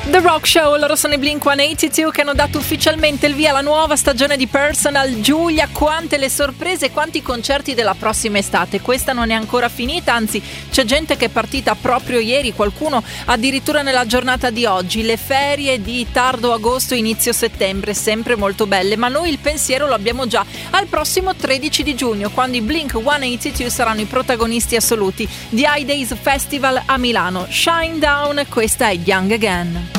The Rock Show, loro sono i Blink-182 che hanno dato ufficialmente il via alla nuova stagione di Personal. Giulia, quante le sorprese, quanti concerti della prossima estate. Questa non è ancora finita, anzi c'è gente che è partita proprio ieri, qualcuno addirittura nella giornata di oggi. Le ferie di tardo agosto, inizio settembre, sempre molto belle, ma noi il pensiero lo abbiamo già al prossimo 13 di giugno, quando i Blink-182 saranno i protagonisti assoluti di I Days Festival a Milano. Shine Down, questa è Young Again.